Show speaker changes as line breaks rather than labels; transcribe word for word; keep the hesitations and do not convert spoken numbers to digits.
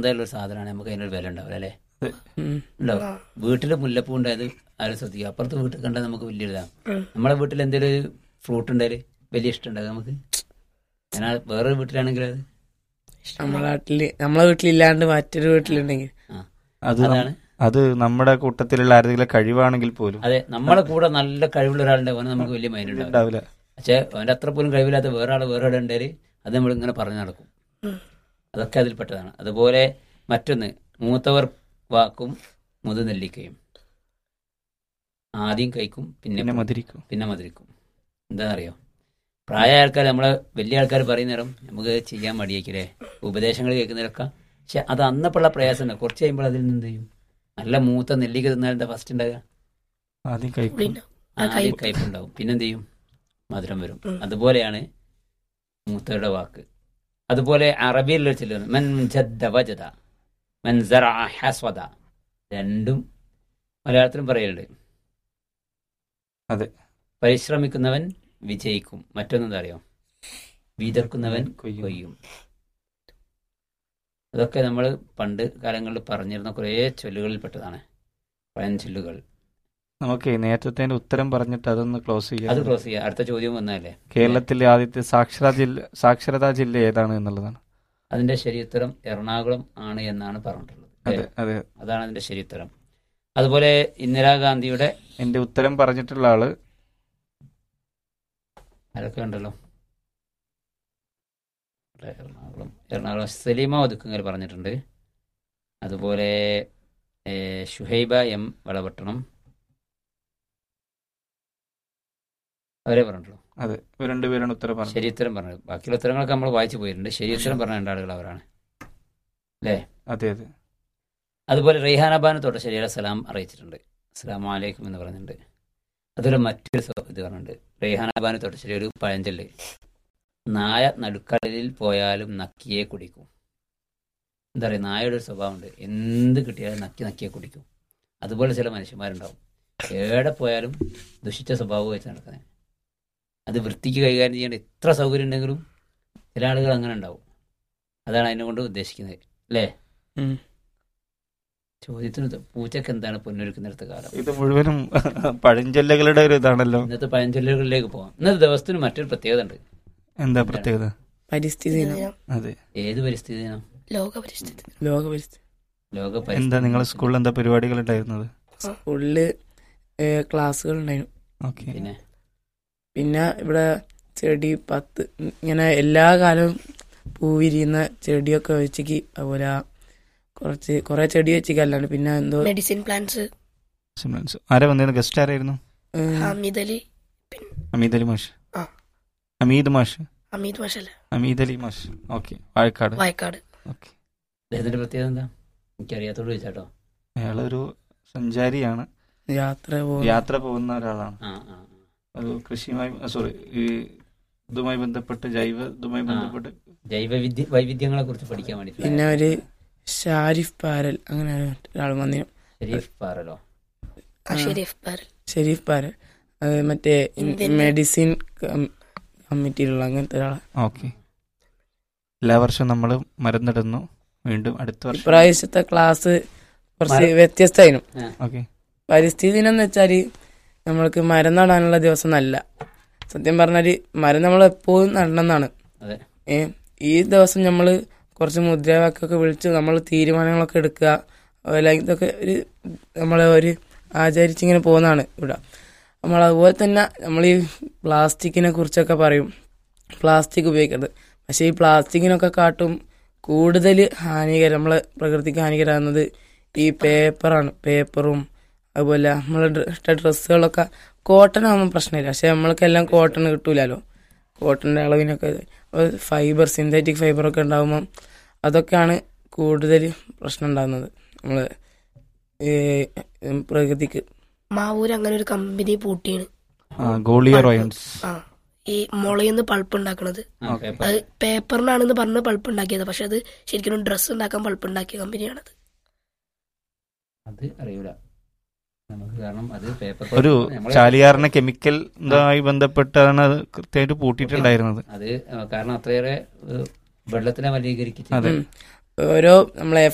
എന്തായാലും ഒരു സാധനമാണ്, നമുക്ക് അതിനൊരു വില ഉണ്ടാവില്ല അല്ലേ? ഉണ്ടാവും. വീട്ടിൽ മുല്ലപ്പൂ ഉണ്ടായത് ആരും ശ്രദ്ധിക്കുക, അപ്പുറത്തെ വീട്ടിൽ കണ്ടാൽ നമുക്ക് വലിയ ഇതാണ്. നമ്മളെ വീട്ടിൽ എന്തെങ്കിലും ഒരു ഫ്രൂട്ട് ഉണ്ടായാലും വലിയ ഇഷ്ടം ഉണ്ടാകും നമുക്ക്. ഞാൻ വേറൊരു വീട്ടിലാണെങ്കിൽ അത്
നമ്മളെ നാട്ടില് നമ്മളെ വീട്ടിലില്ലാണ്ട് മറ്റൊരു വീട്ടിലുണ്ടെങ്കിൽ
അതാണ് അത് നമ്മുടെ കൂട്ടത്തിലുള്ള ആരെങ്കിലും കഴിവാണെങ്കിൽ പോലും.
അതെ, നമ്മളെ കൂടെ നല്ല കഴിവുള്ള ഒരാളുണ്ടാവും, നമുക്ക് വലിയ മൈൻഡ് ഉണ്ടാവില്ല. പക്ഷെ അവൻ്റെ അത്ര പോലും കഴിവില്ലാത്ത വേറെ ആൾ വേറെ ആൾ ഉണ്ടായാൽ അത് നമ്മൾ ഇങ്ങനെ പറഞ്ഞു നടക്കും. അതൊക്കെ അതിൽപ്പെട്ടതാണ്. അതുപോലെ മറ്റൊന്ന്, മൂത്തവർ വാക്കും മുതുനെല്ലിക്കയും, ആദ്യം കഴിക്കും പിന്നെ മധുരിക്കും പിന്നെ മധുരിക്കും എന്താണെന്നറിയോ? പ്രായ ആൾക്കാർ, നമ്മളെ വലിയ ആൾക്കാർ പറയുന്ന നേരം നമുക്ക് ചെയ്യാൻ മടിയേക്കില്ലേ ഉപദേശങ്ങൾ കേൾക്കുന്നവരൊക്കെ. പക്ഷെ അത് അന്നപ്പോഴുള്ള പ്രയാസമുണ്ട്. കുറച്ച് കഴിയുമ്പോൾ അതിൽ നിന്ന് എന്ത് ചെയ്യും? നല്ല മൂത്ത നെല്ലിക്ക തിന്നാൽ എന്താ ഫസ്റ്റ് ഉണ്ടാകുക?
ആദ്യം
ആദ്യം കയ്പുണ്ടാവും, പിന്നെന്ത് ചെയ്യും? മധുരം വരും. അതുപോലെയാണ് മൂത്തവരുടെ വാക്ക്. അതുപോലെ അറബിയിലുള്ള ചെല്ലുന്നത് മൻ ജദ്ദ വജദ മൻ സറഅ ഹസ്വദ, രണ്ടും മലയാളത്തിലും പറയലുണ്ട്.
അതെ,
പരിശ്രമിക്കുന്നവൻ വിജയിക്കും. മറ്റൊന്നെന്താ അറിയോ? വിതർക്കുന്നവൻ കൊയ്യും. അതൊക്കെ നമ്മൾ പണ്ട് കാലങ്ങളിൽ പറഞ്ഞിരുന്ന കുറേ ചൊല്ലുകളിൽപ്പെട്ടതാണ്, പഴഞ്ചൊല്ലുകൾ.
നമുക്ക് നേരത്തെ ഉത്തരം പറഞ്ഞിട്ട് അതൊന്ന് ക്ലോസ് ചെയ്യാം.
അത് ക്ലോസ് ചെയ്യാം. അടുത്ത ചോദ്യം വന്നാലേ,
കേരളത്തിലെ ആദ്യത്തെ സാക്ഷരതാ ജില്ല സാക്ഷരതാ ജില്ല ഏതാണ് എന്നുള്ളതാണ്.
അതിന്റെ ശരി ഉത്തരം എറണാകുളം ആണ് എന്നാണ് പറഞ്ഞിട്ടുള്ളത്.
അതെ,
അതാണ് അതിന്റെ ശരി ഉത്തരം. അതുപോലെ ഇന്ദിരാഗാന്ധിയുടെ
എന്റെ ഉത്തരം പറഞ്ഞിട്ടുള്ള ആള്
അതൊക്കെ ഉണ്ടല്ലോ, എറണാകുളം എറണാകുളം സലീമ ഒതുക്കുങ്ങൽ പറഞ്ഞിട്ടുണ്ട്. അതുപോലെ ഷുഹൈബ എം വളപട്ടണം അവരെ പറഞ്ഞിട്ടുള്ളൂ.
അതെ, രണ്ടുപേരാണ് ഉത്തരം പറഞ്ഞത്.
ശരി ഉത്തരം പറഞ്ഞത്. ബാക്കിയുള്ള ഉത്തരങ്ങളൊക്കെ നമ്മൾ വായിച്ചു പോയിട്ടുണ്ട്. ശരി ഉത്തരം പറഞ്ഞ രണ്ടാളുകൾ അവരാണ് അല്ലേ?
അതെ അതെ.
അതുപോലെ റെയ്ഹാനബാന് തൊട്ട് ശരിയുടെ സലാം അറിയിച്ചിട്ടുണ്ട്, അസ്സലാമു അലൈക്കും എന്ന് പറഞ്ഞിട്ടുണ്ട്. അതുപോലെ മറ്റൊരു ഇത് പറഞ്ഞിട്ടുണ്ട്, റെയ്ഹാനബാന് തൊട്ട് ശരി ഒരു പഴഞ്ചൊല്ല്, നായ നടുക്കടലിൽ പോയാലും നക്കിയെ കുടിക്കും. എന്താ പറയുക, നായയുടെ ഒരു സ്വഭാവമുണ്ട്, എന്ത് കിട്ടിയാലും നക്കി നക്കിയെ കുടിക്കും. അതുപോലെ ചില മനുഷ്യന്മാരുണ്ടാവും, എവിടെ പോയാലും ദുഷിച്ച സ്വഭാവം വെച്ച് നടക്കുന്നത്. അത് വൃത്തിക്ക് കൈകാര്യം ചെയ്യേണ്ട എത്ര സൗകര്യം ഉണ്ടെങ്കിലും ചില ആളുകൾ അങ്ങനെ ഉണ്ടാവും. അതാണ് അതിനെ കൊണ്ട് ഉദ്ദേശിക്കുന്നത് അല്ലേ? ചോദ്യത്തിന് പൂച്ചക്ക് എന്താണ് പൊന്നൊരുക്കുന്നിടത്ത് കാലം.
ഇത് മുഴുവനും പഴഞ്ചൊല്ലുകളുടെ ഒരു ഇതാണല്ലോ.
ഇന്നത്തെ പഴഞ്ചൊല്ലുകളിലേക്ക് പോകാം. ഇന്നത്തെ ദിവസത്തിന് മറ്റൊരു പ്രത്യേകത ഉണ്ട്.
എന്താ പ്രത്യേകത?
പരിസ്ഥിതി ദിനം.
അതെ,
ഏത് പരിസ്ഥിതി ദിനം?
ലോക പരിസ്ഥിതി ലോക പരിസ്ഥിതി
ലോക
പരിസ്ഥിതി. എന്താ നിങ്ങളെ സ്കൂളിൽ എന്താ പരിപാടികൾ ഉണ്ടായിരുന്നത്?
സ്കൂളില് ക്ലാസ്സുകൾ ഉണ്ടായിരുന്നു.
ഓക്കെ.
പിന്നെ
പിന്നെ ഇവിടെ ചെടി പത്ത് ഇങ്ങനെ എല്ലാ കാലവും പൂവിരിയുന്ന ചെടിയൊക്കെ വെച്ചിക്ക്, അതുപോലെ കുറച്ച് കുറെ ചെടി വെച്ചിക്ക്, അല്ലാണ്ട് പിന്നെ എന്തോ
മെഡിസിൻ പ്ലാന്റ്സ്.
ആരാ വന്നിരുന്നു? ഗസ്റ്റ് ആരായിരുന്നു?
ഹമീദ് അലി.
ഹമീദ് അലി മാഷ്. ഹമീദ് മാഷ്
ഹമീദ് മാഷല്ല,
ഹമീദ് അലി മാഷ്. ഓക്കെ, വാഴക്കാട്.
വാഴക്കാട്.
ഓക്കെ.
അദ്ദേഹത്തിന്റെ പ്രത്യേകത എന്താ? എനിക്കറിയാത്തോട് ചോദിച്ചാട്ടോ.
അയാളൊരു സഞ്ചാരിയാണ്,
യാത്ര
യാത്ര പോകുന്ന ഒരാളാണ്.
ആ ആ
അത് കൃഷിയുമായി സോറി ഈ ഇതുമായി ബന്ധപ്പെട്ട് ജൈവ ഇതുമായി ബന്ധപ്പെട്ട്
ജൈവ വിദ്യ വൈവിധ്യങ്ങളെ കുറിച്ച് പഠിക്കാൻ വേണ്ടി.
പിന്നെ ഒരു ഷാരിഫ് പാരൽ അങ്ങനെ ഒരാൾ വന്നിരുന്നു.
ഷെരീഫ് പാരലോ?
ഷെരീഫ് പാരൽ.
ഷെരീഫ് പാരൽ അത് മറ്റേ മെഡിസിൻ കമ്മിറ്റിയിലുള്ള അങ്ങനത്തെ ഒരാളാണ്.
ഓക്കെ. എല്ലാ വർഷവും നമ്മൾ മരുന്നിടുന്നു. വീണ്ടും അടുത്ത വർഷം
ഇപ്രാവശ്യത്തെ ക്ലാസ് കുറച്ച് വ്യത്യസ്തമായിരുന്നു.
ഓക്കെ.
പരിസ്ഥിതി ദിനം എന്ന് വെച്ചാല് നമ്മൾക്ക് മരം നടാനുള്ള ദിവസം നല്ല, സത്യം പറഞ്ഞാല് മരം നമ്മൾ എപ്പോഴും നടണം എന്നാണ്. ഏ ഈ ദിവസം നമ്മൾ കുറച്ച് മുദ്രാവാക്യമൊക്കെ വിളിച്ച് നമ്മൾ തീരുമാനങ്ങളൊക്കെ എടുക്കുക, അതുപോലെ ഇതൊക്കെ ഒരു നമ്മളെ ഒരു ആചരിച്ചിങ്ങനെ പോകുന്നതാണ് ഇവിടെ. നമ്മൾ അതുപോലെ തന്നെ നമ്മൾ ഈ പ്ലാസ്റ്റിക്കിനെ കുറിച്ചൊക്കെ പറയും, പ്ലാസ്റ്റിക് ഉപയോഗിക്കരുത്. പക്ഷേ ഈ പ്ലാസ്റ്റിക്കിനൊക്കെ കാട്ടും കൂടുതൽ ഹാനികരം, നമ്മളെ പ്രകൃതിക്ക് ഹാനികരമാകുന്നത് ഈ പേപ്പറാണ്. പേപ്പറും അതുപോലെ നമ്മൾ ഇട്ട ഡ്രസ്സുകളൊക്കെ കോട്ടൺ ആകുമ്പോൾ പ്രശ്നമില്ല, പക്ഷെ നമ്മൾക്കെല്ലാം കോട്ടൺ കിട്ടൂലല്ലോ. കോട്ടൻ്റെ അളവിനൊക്കെ ഫൈബർ, സിന്തറ്റിക് ഫൈബറൊക്കെ ഉണ്ടാകുമ്പം അതൊക്കെയാണ് കൂടുതൽ പ്രശ്നം ഉണ്ടാകുന്നത് നമ്മൾ പ്രകൃതിക്ക്.
മാവൂര് അങ്ങനെ ഒരു കമ്പനി പൂട്ടിയാണ്,
ആ
ഈ മുളയിന്ന് പൾപ്പ് ഉണ്ടാക്കണത്. അത് പേപ്പറിനാണെന്ന് പറഞ്ഞ് പൾപ്പ് ഉണ്ടാക്കിയത്, പക്ഷെ അത് ശരിക്കും ഡ്രസ്സ് ഉണ്ടാക്കാൻ പൾപ്പ് ഉണ്ടാക്കിയ കമ്പനിയാണത്.
അത് അറിയൂല നമുക്ക്, കാരണം അത് പേപ്പർ
ഒരു ചാലിയാറിന് കെമിക്കൽ ഇതുമായി ബന്ധപ്പെട്ടാണ് അത് കൃത്യമായിട്ട് പൂട്ടിയിട്ടുണ്ടായിരുന്നത്.
അത് കാരണം അത്രയേറെ വെള്ളത്തിനെ മലിനീകരിക്കും.
ഓരോ നമ്മളെ